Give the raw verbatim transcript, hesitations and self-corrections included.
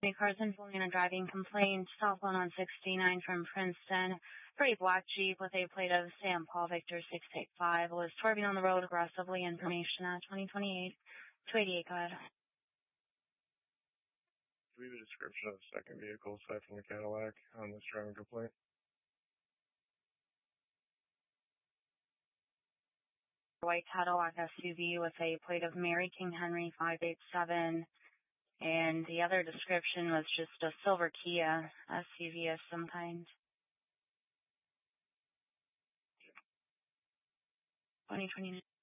Carson pulling a driving complaint, southbound on sixty-nine from Princeton. For a black Jeep with a plate of Saint Paul Victor six eight five was swerving on the road aggressively. Information at twenty twenty-eight, two eighty-eight, go ahead. Do we have a description of the second vehicle aside from the Cadillac on this driving complaint? White Cadillac S U V with a plate of Mary King Henry five eight seven. And the other description was just a silver Kia S U V of some kind. twenty twenty-nine.